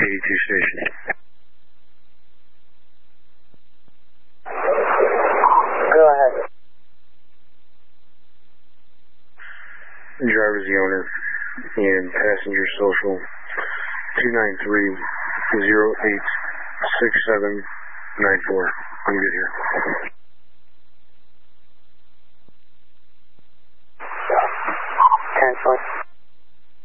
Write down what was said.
82 station. Go ahead. Driver's the owner and passenger social 293-086794. I'm good here.